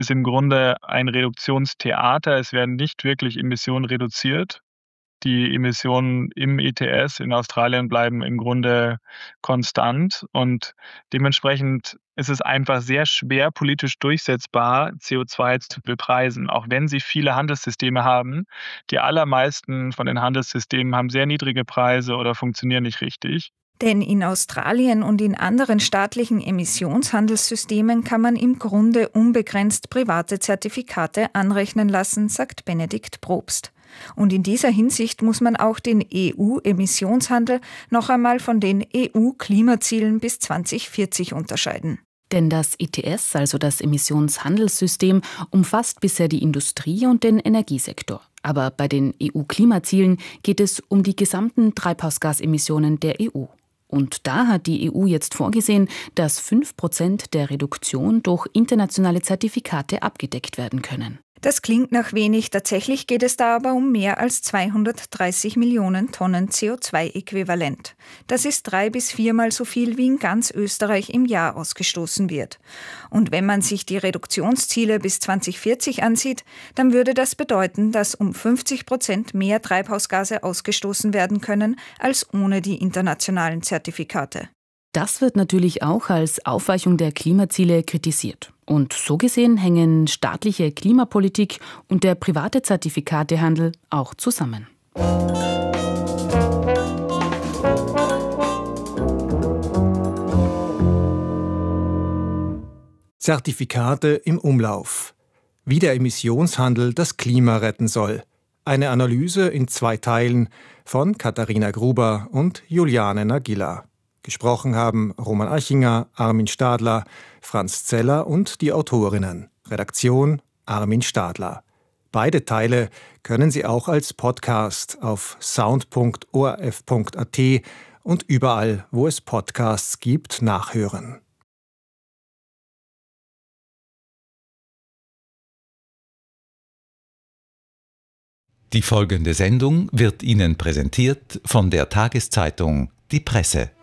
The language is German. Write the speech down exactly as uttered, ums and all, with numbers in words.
ist im Grunde ein Reduktionstheater. Es werden nicht wirklich Emissionen reduziert. Die Emissionen im E T S in Australien bleiben im Grunde konstant und dementsprechend ist es einfach sehr schwer politisch durchsetzbar, C O zwei zu bepreisen, auch wenn sie viele Handelssysteme haben. Die allermeisten von den Handelssystemen haben sehr niedrige Preise oder funktionieren nicht richtig. Denn in Australien und in anderen staatlichen Emissionshandelssystemen kann man im Grunde unbegrenzt private Zertifikate anrechnen lassen, sagt Benedikt Probst. Und in dieser Hinsicht muss man auch den E U-Emissionshandel noch einmal von den E U-Klimazielen bis zwanzig vierzig unterscheiden. Denn das E T S, also das Emissionshandelssystem, umfasst bisher die Industrie und den Energiesektor. Aber bei den E U-Klimazielen geht es um die gesamten Treibhausgasemissionen der E U. Und da hat die E U jetzt vorgesehen, dass fünf Prozent der Reduktion durch internationale Zertifikate abgedeckt werden können. Das klingt nach wenig, tatsächlich geht es da aber um mehr als zweihundertdreißig Millionen Tonnen C O zwei Äquivalent. Das ist drei- bis viermal so viel, wie in ganz Österreich im Jahr ausgestoßen wird. Und wenn man sich die Reduktionsziele bis zwanzig vierzig ansieht, dann würde das bedeuten, dass um fünfzig Prozent mehr Treibhausgase ausgestoßen werden können, als ohne die internationalen Zertifikate. Das wird natürlich auch als Aufweichung der Klimaziele kritisiert. Und so gesehen hängen staatliche Klimapolitik und der private Zertifikatehandel auch zusammen. Zertifikate im Umlauf. Wie der Emissionshandel das Klima retten soll. Eine Analyse in zwei Teilen von Katharina Gruber und Juliane Nagila. Gesprochen haben Roman Eichinger, Armin Stadler, Franz Zeller und die Autorinnen. Redaktion Armin Stadler. Beide Teile können Sie auch als Podcast auf sound punkt o r f punkt a t und überall, wo es Podcasts gibt, nachhören. Die folgende Sendung wird Ihnen präsentiert von der Tageszeitung Die Presse.